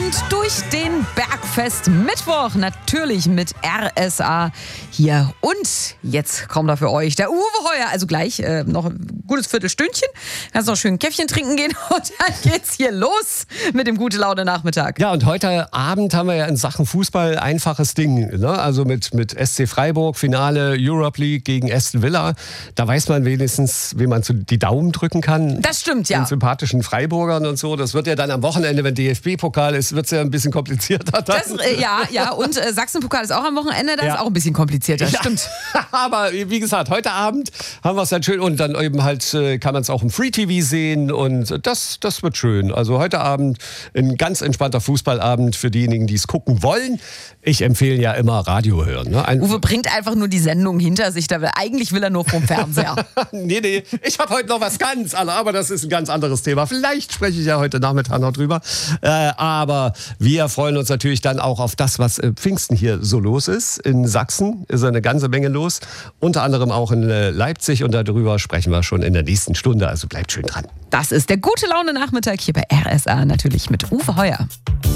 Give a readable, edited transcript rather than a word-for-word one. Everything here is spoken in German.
durch den Bergfest Mittwoch, natürlich mit RSA hier. Und jetzt kommt da für euch der Uwe Heuer. Also gleich noch ein gutes Viertelstündchen. Kannst noch schön ein Käffchen trinken gehen und dann geht's hier los mit dem Gute-Laune-Nachmittag. Ja, und heute Abend haben wir ja in Sachen Fußball einfaches Ding. Ne? Also mit SC Freiburg, Finale Europe League gegen Aston Villa. Da weiß man wenigstens, wie man die Daumen drücken kann. Das stimmt, ja. Den sympathischen Freiburgern und so. Das wird ja dann am Wochenende, wenn DFB-Pokal ist, wird es ja ein bisschen komplizierter. Ja. Und Sachsen-Pokal ist auch am Wochenende, das ist auch ein bisschen komplizierter, stimmt. Aber wie gesagt, heute Abend haben wir es dann schön und dann eben halt kann man es auch im Free-TV sehen und das wird schön. Also heute Abend ein ganz entspannter Fußballabend für diejenigen, die es gucken wollen. Ich empfehle ja immer Radio hören. Ne? Uwe bringt einfach nur die Sendung hinter sich, eigentlich will er nur vom Fernseher. Nee, ich habe heute noch was ganz anderes, aber das ist ein ganz anderes Thema. Vielleicht spreche ich ja heute Nachmittag noch drüber. Aber wir freuen uns natürlich dann auch auf das, was Pfingsten hier so los ist. In Sachsen ist eine ganze Menge los. Unter anderem auch in Leipzig und darüber sprechen wir schon in der nächsten Stunde. Also bleibt schön dran. Das ist der Gute-Laune-Nachmittag hier bei RSA, natürlich mit Uwe Heuer.